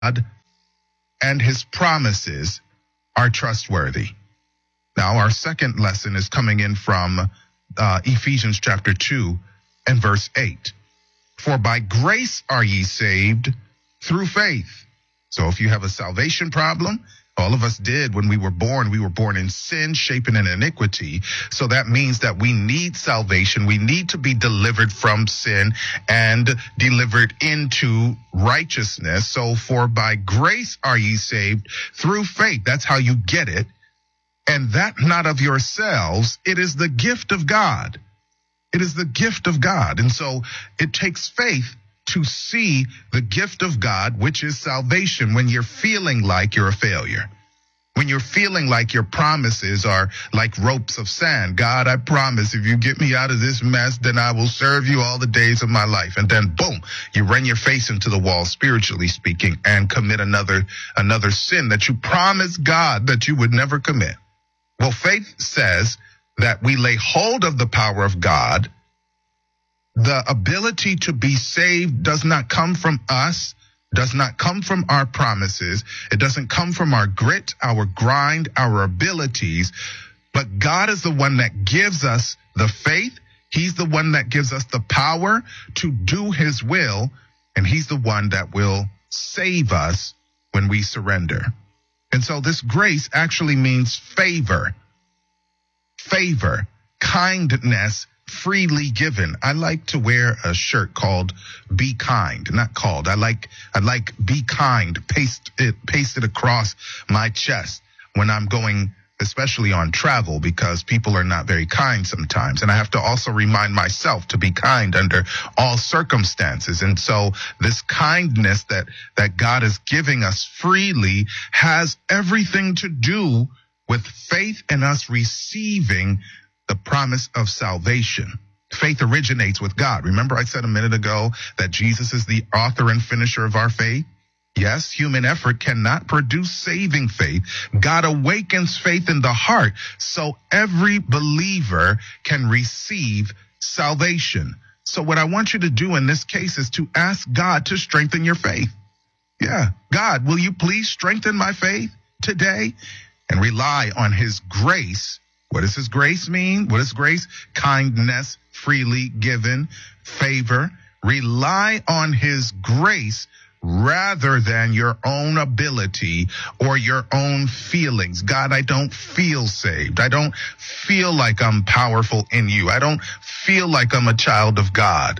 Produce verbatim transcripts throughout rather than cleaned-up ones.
and his promises are trustworthy. Now, our second lesson is coming in from uh, Ephesians chapter two and verse eight. For by grace are ye saved through faith. So if you have a salvation problem, all of us did when we were born. We were born in sin, shapen in iniquity. So that means that we need salvation. We need to be delivered from sin and delivered into righteousness. So for by grace are ye saved through faith. That's how you get it. And that not of yourselves. It is the gift of God. It is the gift of God. And so it takes faith to see the gift of God, which is salvation, when you're feeling like you're a failure. When you're feeling like your promises are like ropes of sand. God, I promise if you get me out of this mess, then I will serve you all the days of my life. And then boom, you run your face into the wall, spiritually speaking, and commit another, another sin that you promised God that you would never commit. Well, faith says that we lay hold of the power of God. The ability to be saved does not come from us, does not come from our promises. It doesn't come from our grit, our grind, our abilities. But God is the one that gives us the faith. He's the one that gives us the power to do his will. And he's the one that will save us when we surrender. And so this grace actually means favor, favor, kindness, freely given. I like to wear a shirt called Be Kind, not called. I like, I like Be Kind, paste it, pasted across my chest when I'm going, especially on travel, because people are not very kind sometimes. And I have to also remind myself to be kind under all circumstances. And so this kindness that, that God is giving us freely has everything to do with faith and us receiving the promise of salvation. Faith originates with God. Remember I said a minute ago that Jesus is the author and finisher of our faith? Yes, human effort cannot produce saving faith. God awakens faith in the heart so every believer can receive salvation. So what I want you to do in this case is to ask God to strengthen your faith. Yeah, God, will you please strengthen my faith today? And rely on his grace. What does his grace mean? What is grace? Kindness, freely given, favor. Rely on his grace rather than your own ability or your own feelings. God, I don't feel saved. I don't feel like I'm powerful in you. I don't feel like I'm a child of God.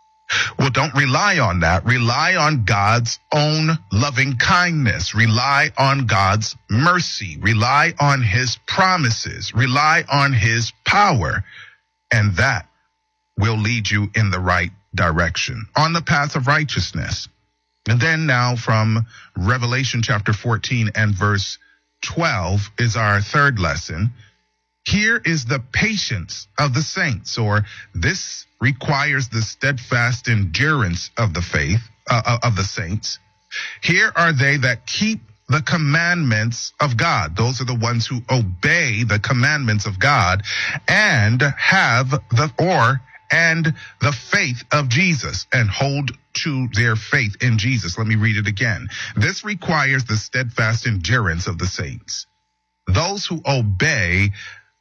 Well, don't rely on that. Rely on God's own loving kindness. Rely on God's mercy. Rely on his promises. Rely on his power. And that will lead you in the right direction, on the path of righteousness. And then now from Revelation chapter fourteen and verse twelve is our third lesson. Here is the patience of the saints, or this requires the steadfast endurance of the faith, uh, of the saints. Here are they that keep the commandments of God. Those are the ones who obey the commandments of God and have the, or, and the faith of Jesus and hold to their faith in Jesus. Let me read it again. This requires the steadfast endurance of the saints. Those who obey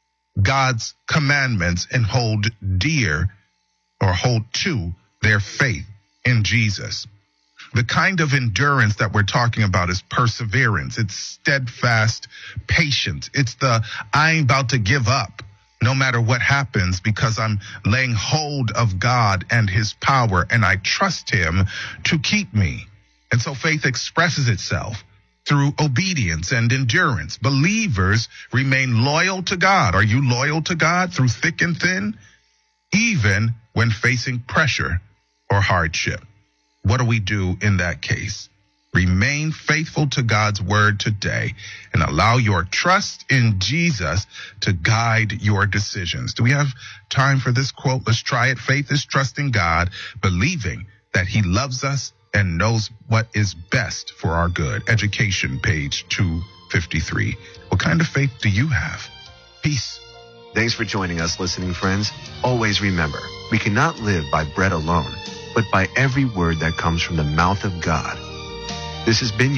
God's commandments and hold dear or hold to their faith in Jesus. The kind of endurance that we're talking about is perseverance. It's steadfast patience. It's the I ain't about to give up no matter what happens because I'm laying hold of God and his power and I trust him to keep me. And so faith expresses itself through obedience and endurance. Believers remain loyal to God. Are you loyal to God through thick and thin? Even when facing pressure or hardship. What do we do in that case? Remain faithful to God's word today and allow your trust in Jesus to guide your decisions. Do we have time for this quote? Let's try it. Faith is trusting God, believing that he loves us and knows what is best for our good. Education, page two fifty-three. What kind of faith do you have? Peace. Thanks for joining us, listening friends. Always remember, we cannot live by bread alone, but by every word that comes from the mouth of God. This has been